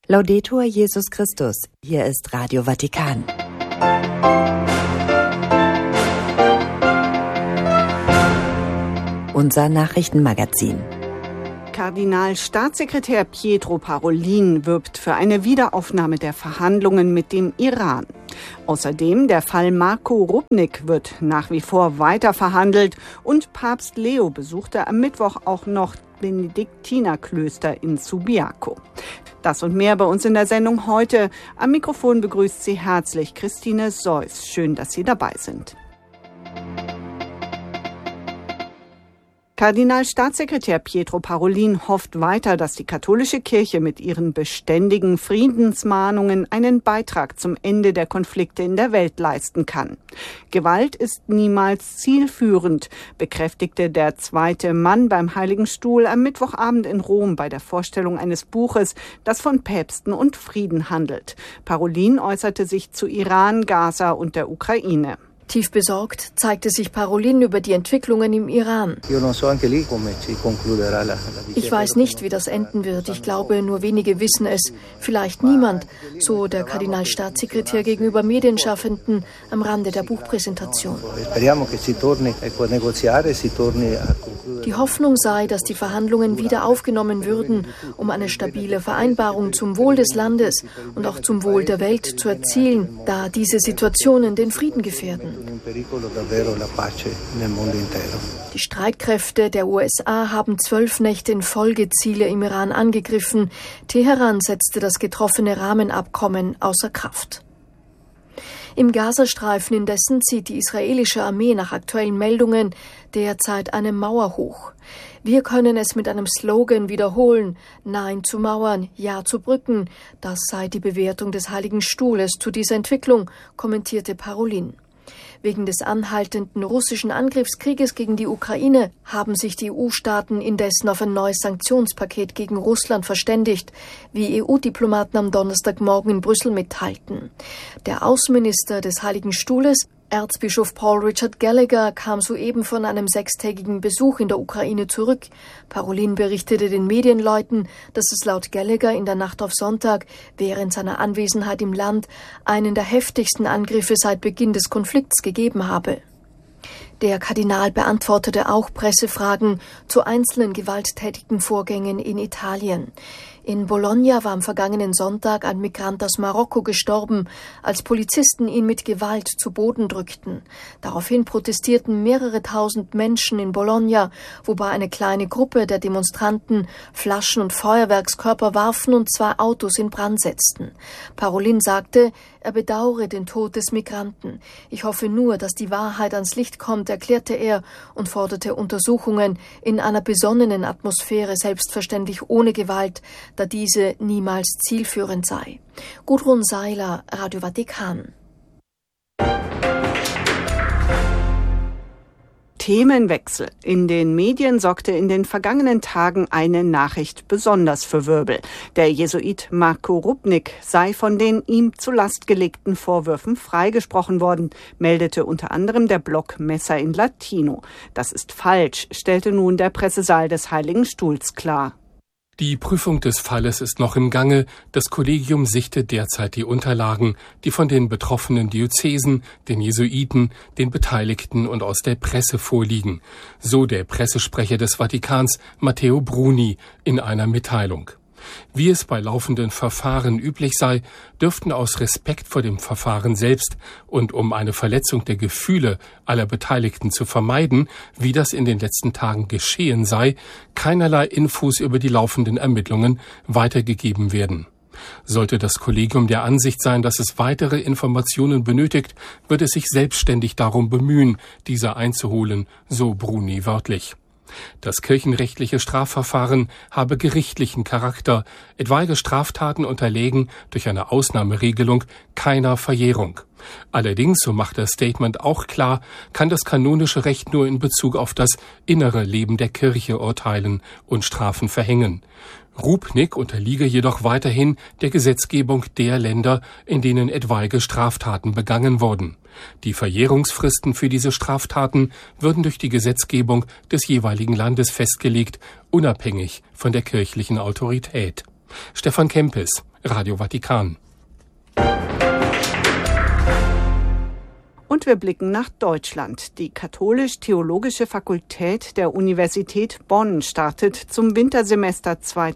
Laudetur Jesus Christus. Hier ist Radio Vatikan. Unser Nachrichtenmagazin. Kardinalstaatssekretär Pietro Parolin wirbt für eine Wiederaufnahme der Verhandlungen mit dem Iran. Außerdem der Fall Marko Rupnik wird nach wie vor weiter verhandelt und Papst Leo besuchte am Mittwoch auch noch Benediktinerklöster in Subiaco. Das und mehr bei uns in der Sendung heute. Am Mikrofon begrüßt Sie herzlich Christine Seuss. Schön, dass Sie dabei sind. Kardinalstaatssekretär Pietro Parolin hofft weiter, dass die katholische Kirche mit ihren beständigen Friedensmahnungen einen Beitrag zum Ende der Konflikte in der Welt leisten kann. Gewalt ist niemals zielführend, bekräftigte der zweite Mann beim Heiligen Stuhl am Mittwochabend in Rom bei der Vorstellung eines Buches, das von Päpsten und Frieden handelt. Parolin äußerte sich zu Iran, Gaza und der Ukraine. Tief besorgt zeigte sich Parolin über die Entwicklungen im Iran. Ich weiß nicht, wie das enden wird. Ich glaube, nur wenige wissen es. Vielleicht niemand, so der Kardinalstaatssekretär gegenüber Medienschaffenden am Rande der Buchpräsentation. Die Hoffnung sei, dass die Verhandlungen wieder aufgenommen würden, um eine stabile Vereinbarung zum Wohl des Landes und auch zum Wohl der Welt zu erzielen, da diese Situationen den Frieden gefährden. Die Streitkräfte der USA haben 12 Nächte in Folge Ziele im Iran angegriffen. Teheran setzte das getroffene Rahmenabkommen außer Kraft. Im Gazastreifen indessen zieht die israelische Armee nach aktuellen Meldungen derzeit eine Mauer hoch. Wir können es mit einem Slogan wiederholen: Nein zu Mauern, Ja zu Brücken. Das sei die Bewertung des Heiligen Stuhles zu dieser Entwicklung, kommentierte Parolin. Wegen des anhaltenden russischen Angriffskrieges gegen die Ukraine haben sich die EU-Staaten indessen auf ein neues Sanktionspaket gegen Russland verständigt, wie EU-Diplomaten am Donnerstagmorgen in Brüssel mitteilten. Der Außenminister des Heiligen Stuhles, Erzbischof Paul Richard Gallagher, kam soeben von einem 6-tägigen Besuch in der Ukraine zurück. Parolin berichtete den Medienleuten, dass es laut Gallagher in der Nacht auf Sonntag während seiner Anwesenheit im Land einen der heftigsten Angriffe seit Beginn des Konflikts gegeben habe. Der Kardinal beantwortete auch Pressefragen zu einzelnen gewalttätigen Vorgängen in Italien. In Bologna war am vergangenen Sonntag ein Migrant aus Marokko gestorben, als Polizisten ihn mit Gewalt zu Boden drückten. Daraufhin protestierten mehrere tausend Menschen in Bologna, wobei eine kleine Gruppe der Demonstranten Flaschen und Feuerwerkskörper warfen und 2 Autos in Brand setzten. Parolin sagte, er bedauere den Tod des Migranten. Ich hoffe nur, dass die Wahrheit ans Licht kommt, erklärte er und forderte Untersuchungen in einer besonnenen Atmosphäre, selbstverständlich ohne Gewalt, da diese niemals zielführend sei. Gudrun Seiler, Radio Vatikan. Themenwechsel. In den Medien sorgte in den vergangenen Tagen eine Nachricht besonders für Wirbel. Der Jesuit Marko Rupnik sei von den ihm zur Last gelegten Vorwürfen freigesprochen worden, meldete unter anderem der Blog Messa in Latino. Das ist falsch, stellte nun der Pressesaal des Heiligen Stuhls klar. Die Prüfung des Falles ist noch im Gange. Das Kollegium sichtet derzeit die Unterlagen, die von den betroffenen Diözesen, den Jesuiten, den Beteiligten und aus der Presse vorliegen. So der Pressesprecher des Vatikans, Matteo Bruni, in einer Mitteilung. Wie es bei laufenden Verfahren üblich sei, dürften aus Respekt vor dem Verfahren selbst und um eine Verletzung der Gefühle aller Beteiligten zu vermeiden, wie das in den letzten Tagen geschehen sei, keinerlei Infos über die laufenden Ermittlungen weitergegeben werden. Sollte das Kollegium der Ansicht sein, dass es weitere Informationen benötigt, wird es sich selbstständig darum bemühen, diese einzuholen, so Bruni wörtlich. Das kirchenrechtliche Strafverfahren habe gerichtlichen Charakter. Etwaige Straftaten unterlägen durch eine Ausnahmeregelung keiner Verjährung. Allerdings, so macht das Statement auch klar, kann das kanonische Recht nur in Bezug auf das innere Leben der Kirche urteilen und Strafen verhängen. Rupnik unterliege jedoch weiterhin der Gesetzgebung der Länder, in denen etwaige Straftaten begangen wurden. Die Verjährungsfristen für diese Straftaten würden durch die Gesetzgebung des jeweiligen Landes festgelegt, unabhängig von der kirchlichen Autorität. Stefan Kempis, Radio Vatikan. Und wir blicken nach Deutschland. Die Katholisch-Theologische Fakultät der Universität Bonn startet zum Wintersemester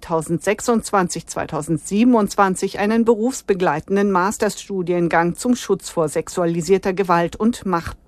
2026/2027 einen berufsbegleitenden Masterstudiengang zum Schutz vor sexualisierter Gewalt und